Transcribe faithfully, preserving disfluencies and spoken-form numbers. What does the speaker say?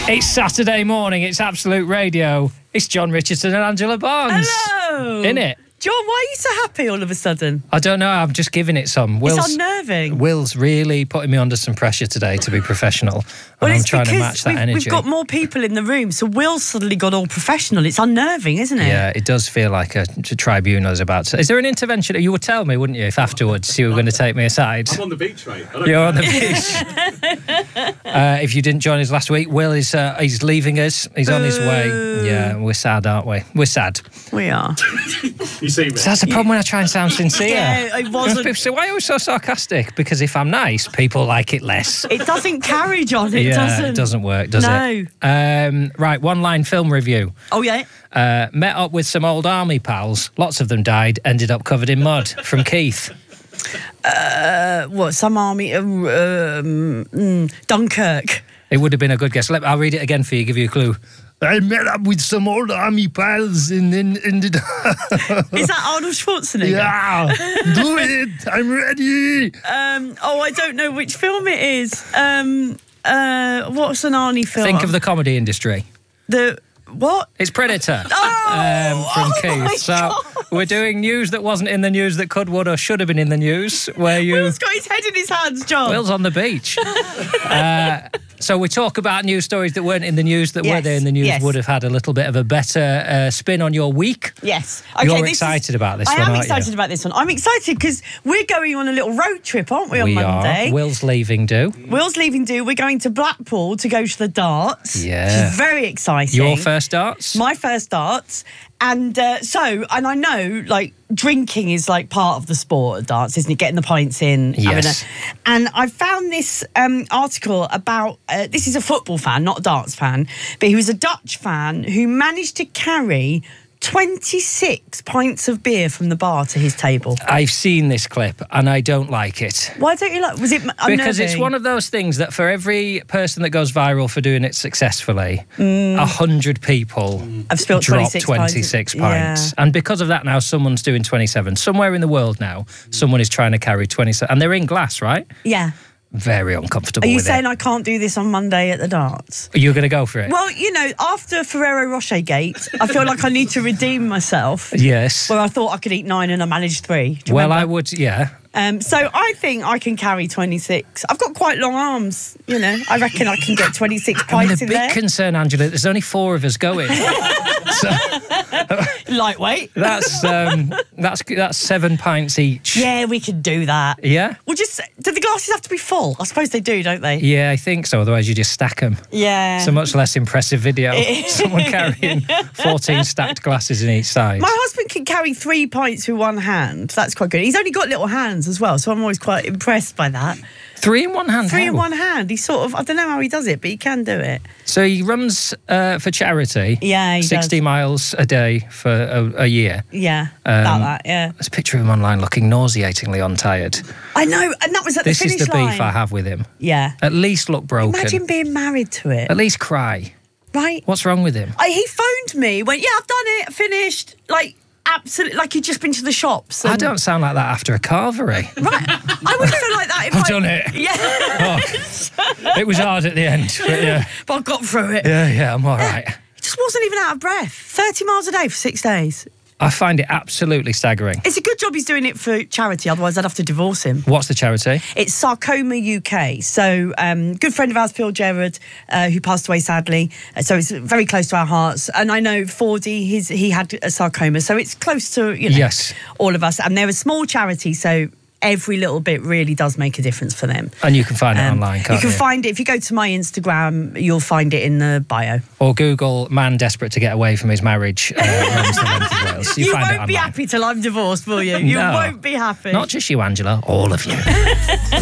It's Saturday morning, it's Absolute Radio. It's John Richardson and Angela Barnes. Hello. In it. John, why are you so happy all of a sudden? I don't know, I'm just giving it some. Will's, it's unnerving. Will's really putting me under some pressure today to be professional. Well, and it's I'm trying to match that we've, energy. We've got more people in the room, so Will's suddenly got all professional. It's unnerving, isn't it? Yeah, it does feel like a, a tribunal is about to... Is there an intervention? You would tell me, wouldn't you, if afterwards you were going to take me aside? I'm on the beach, mate. I don't You're care. on the beach. uh, if you didn't join us last week, Will is uh, he's leaving us. He's on his way. Yeah, we're sad, aren't we? We're sad. We are. You see me? So that's the problem when I try and sound sincere. Yeah, it wasn't. People say, why are you so sarcastic? Because if I'm nice, people like it less. It doesn't carry, John. It yeah, doesn't. it doesn't work, does No. it? Um, right, one-line film review. Oh, yeah? Uh, met up with some old army pals. Lots of them died, ended up covered in mud. From Keith. Uh, what, some army... Um, um, mm, Dunkirk. It would have been a good guess. Let, I'll read it again for you, give you a clue. I met up with some old army pals and then ended up... Is that Arnold Schwarzenegger? Yeah, do it. I'm ready. Um, oh, I don't know which film it is. Um, uh, what's an Arnie film? Think of the comedy industry. The... What? It's Predator. Oh, um, from oh Keith. my So God. we're doing news that wasn't in the news that could, would, or should have been in the news. Where you Will's got his head in his hands, John. Will's on the beach. uh, so we talk about news stories that weren't in the news that Yes, were there in the news yes. would have had a little bit of a better uh, spin on your week. Yes. Okay, You're this excited is, about this I one, am aren't excited you? about this one. I'm excited because we're going on a little road trip, aren't we, on we Monday? are. Will's leaving. Do Will's leaving do. We're going to Blackpool to go to the darts. Yeah. Which is very exciting. your first darts? My first darts. And uh, so, and I know, like, drinking is, like, part of the sport of darts, isn't it? Getting the pints in. having Yes. a- and I found this um, article about, uh, this is a football fan, not a darts fan, but he was a Dutch fan who managed to carry twenty-six pints of beer from the bar to his table. I've seen this clip and I don't like it. Why don't you like, was it unnerving? Because it's one of those things that for every person that goes viral for doing it successfully, a hundred people I've spilled drop twenty-six, twenty-six pints. pints. Yeah. And because of that now, someone's doing twenty-seven. Somewhere in the world now, someone is trying to carry twenty-seven. And they're in glass, right? Yeah. Very uncomfortable Are you with saying it. I can't do this on Monday at the darts? You're going to go for it? Well, you know, after Ferrero Rocher Gate, I feel like I need to redeem myself. yes. Where I thought I could eat nine and I managed three. Do you Well, I remember? would, yeah. Um, so I think I can carry twenty-six. I've got quite long arms, you know. I reckon I can get twenty-six I mean, pints the in big there. concern, Angela, there's only four of us going. so Lightweight. that's, um, that's, that's seven pints each. Yeah, we could do that. Yeah? Well, just, do the glasses have to be full? I suppose they do, don't they? Yeah, I think so. Otherwise, you just stack them. Yeah. It's a much less impressive video. Someone carrying fourteen stacked glasses in each side. My husband can carry three pints with one hand. That's quite good. He's only got little hands as well, so I'm always quite impressed by that. Three in one hand. Three in how? one hand. He sort of, I don't know how he does it, but he can do it. So he runs uh, for charity. Yeah, he sixty does. miles a day for a, a year. Yeah, Um, about that, yeah. There's a picture of him online looking nauseatingly untired. I know, and that was at This the is finish the line. beef I have with him. Yeah. At least look broken. Imagine being married to it, At least cry. right? What's wrong with him? I, he phoned me, went, yeah, I've done it, finished, like, absolutely, like he'd just been to the shops. I and- don't sound like that after a carvery. Right, I would feel like that if I've I... done it. Yeah, Oh, it was hard at the end. But yeah, but I got through it. yeah, yeah, I'm all right. He just wasn't even out of breath. thirty miles a day for six days. I find it absolutely staggering. It's a good job he's doing it for charity, otherwise I'd have to divorce him. What's the charity? It's Sarcoma U K. So, um, good friend of ours, Phil Gerard, uh, who passed away sadly. Uh, so it's very close to our hearts. And I know Fordy, his, he had a sarcoma, so it's close to you know Yes. all of us. And they're a small charity, so every little bit really does make a difference for them. And you can find it Um, online, can't you you? can find it if you go to my Instagram. You'll find it in the bio. Or Google man desperate to get away from his marriage. Uh, runs the length of Wales. You, You, find it won't be online. happy till I'm divorced, will you? You No. won't be happy. Not just you, Angela, all of you.